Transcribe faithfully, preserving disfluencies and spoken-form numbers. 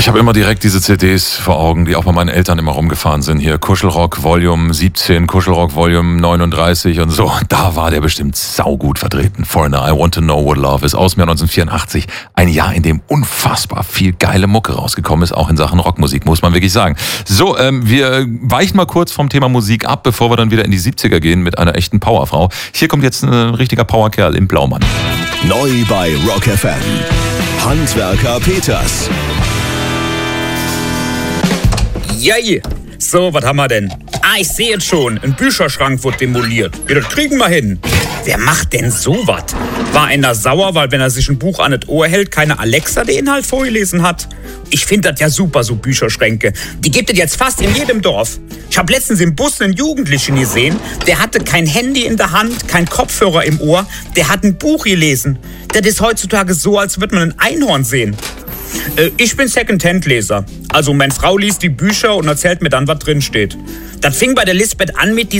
Ich habe immer direkt diese C Ds vor Augen, die auch bei meinen Eltern immer rumgefahren sind. Hier Kuschelrock Volume siebzehn, Kuschelrock Volume neununddreißig und so. Da war der bestimmt saugut vertreten. Foreigner, I Want to Know What Love ist aus dem Jahr neunzehnhundertvierundachtzig. Ein Jahr, in dem unfassbar viel geile Mucke rausgekommen ist, auch in Sachen Rockmusik, muss man wirklich sagen. So, ähm, wir weichen mal kurz vom Thema Musik ab, bevor wir dann wieder in die siebziger gehen mit einer echten Powerfrau. Hier kommt jetzt ein richtiger Powerkerl im Blaumann. Neu bei Rock F M. Handwerker Peters. Yay! So, was haben wir denn? Ah, ich sehe es schon. Ein Bücherschrank wird demoliert. Ja, das kriegen wir hin. Wer macht denn sowas? War einer sauer, weil wenn er sich ein Buch an das Ohr hält, keine Alexa den Inhalt vorgelesen hat? Ich finde das ja super, so Bücherschränke. Die gibt es jetzt fast in jedem Dorf. Ich habe letztens im Bus einen Jugendlichen gesehen, der hatte kein Handy in der Hand, kein Kopfhörer im Ohr, der hat ein Buch gelesen. Das ist heutzutage so, als würde man ein Einhorn sehen. Äh, ich bin Second-Hand-Leser. Also meine Frau liest die Bücher und erzählt mir dann, was drin steht. Das fing bei der Lisbeth an mit